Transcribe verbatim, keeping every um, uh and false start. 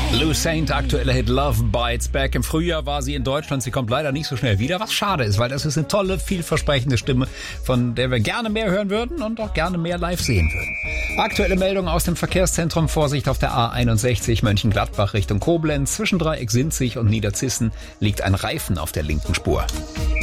Lou Saint, aktueller Hit Love Bites Back. Im Frühjahr war sie in Deutschland. Sie kommt leider nicht so schnell wieder, was schade ist, weil das ist eine tolle, vielversprechende Stimme, von der wir gerne mehr hören würden und auch gerne mehr live sehen würden. Aktuelle Meldung aus dem Verkehrszentrum. Vorsicht auf der A einundsechzig Mönchengladbach Richtung Koblenz. Zwischen Dreieck Sinzig und Niederzissen liegt ein Reifen auf der linken Spur.